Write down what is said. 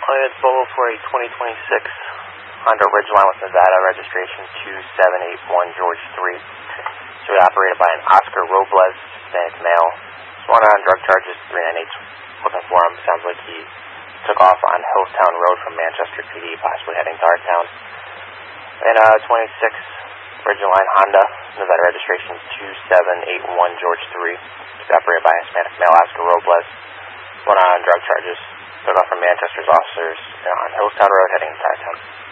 It's Volvo for a 2026 Honda Ridgeline with Nevada registration 2781 George 3. So operated by an Oscar Robles, Hispanic male. He's wanted on drug charges, 398 looking for him. Sounds like he took off on Hillstown Road from Manchester PD, possibly heading to our town. And 26 Ridgeline Honda, Nevada registration 2781 George 3. He's operated by a Hispanic male, Oscar Robles. Wanted on drug charges. Took off from Manchester's officers on Hillstown Road heading to our town.